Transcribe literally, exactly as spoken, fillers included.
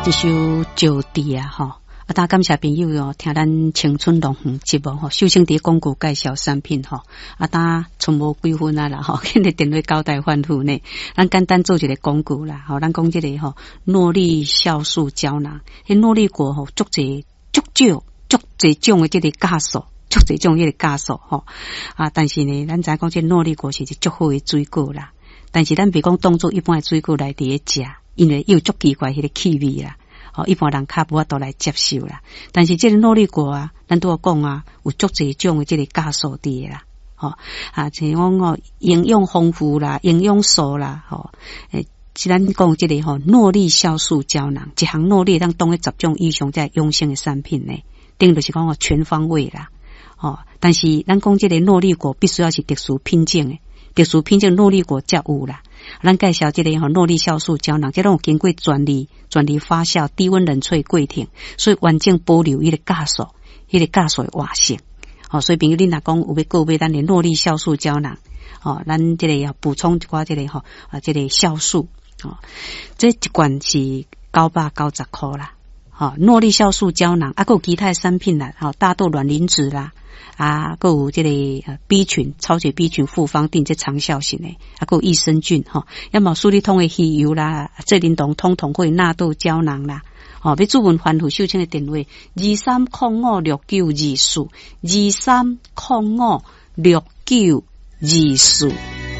一首招娣啊吼，啊大家感谢朋友哦，听咱青春龙园节目吼，秀清伫广告介绍产品吼，啊大剩无几分啊啦吼，今日电话交代反复呢，咱简单做一个广告啦，吼，咱讲这个吼，诺丽酵素胶囊，迄诺丽果吼，足侪足少足侪种的这个酵素。足侪种迄个酵素吼啊，但是呢，咱知讲这诺丽果是一足好的水果啦，但是咱别讲当做一般的水果来伫咧食，因为有足奇怪迄个气味啦，哦，一般人较无法度来接受啦。但是这个诺丽果啊，咱都有讲啊，有足侪种的这个酵素伫啦，吼啊，像讲哦，营养丰富啦，营养素啦，吼诶。是咱讲这个吼诺丽酵素胶囊，一项诺丽当当迄十种以上在养生的产品呢，顶就是讲哦全方位啦。哦，但是咱讲这个诺丽果必须要是特殊品种的，特殊品种诺丽果才有啦。咱介绍这个吼诺丽酵素胶囊，这种经过专利、专利发酵、低温冷萃过程，所以完整保留迄个酵素、迄个酵素的活性。哦，所以朋友恁若讲有要购买咱的诺丽酵素胶囊，哦，咱这个要补充一寡这个吼啊这个酵素，哦，这一罐是九百九十块啦。哦，诺丽酵素胶囊，啊，还有其他的产品啦，哦，大豆卵磷脂啦。啊，还有这个呃 B 群、超级 B 群复方定这长效型的，啊，还有益生菌哈，要么苏力通的鱼油啦，这灵动通通会纳豆胶囊啦，哦，要注文环虎秀清的电话二三零五六九二四二三零五六九二四。